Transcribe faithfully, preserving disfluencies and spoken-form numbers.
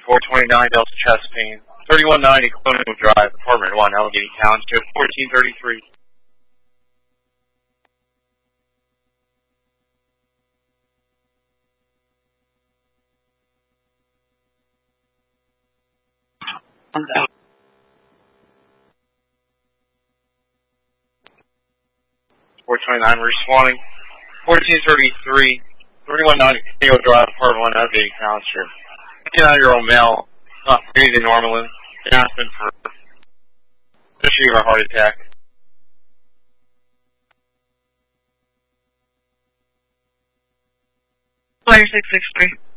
four twenty-nine Delta chest pain. thirty-one ninety Colonial Drive, apartment one, Allegheny Township, fourteen thirty-three. four twenty-nine, responding. fourteen thirty-three, thirty-one ninety Colonial Drive, apartment one, Allegheny Township. fifty-nine-year-old male, not breathing normally, been asking for history of a heart attack. Flyer six six three.